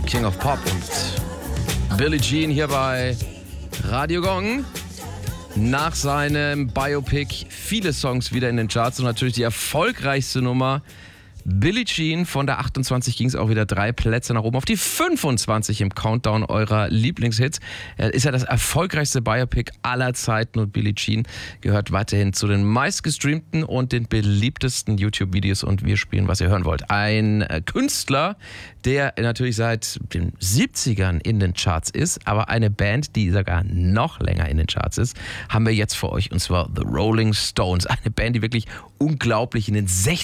King of Pop und Billie Jean hier bei Radio Gong. Nach seinem Biopic viele Songs wieder in den Charts und natürlich die erfolgreichste Nummer. Billie Jean, von der 28 ging es auch wieder 3 Plätze nach oben auf die 25 im Countdown eurer Lieblingshits. Ist ja das erfolgreichste Biopic aller Zeiten und Billie Jean gehört weiterhin zu den meistgestreamten und den beliebtesten YouTube-Videos und wir spielen, was ihr hören wollt. Ein Künstler, der natürlich seit den 70ern in den Charts ist, aber eine Band, die sogar noch länger in den Charts ist, haben wir jetzt für euch und zwar The Rolling Stones. Eine Band, die wirklich unglaublich in den 60ern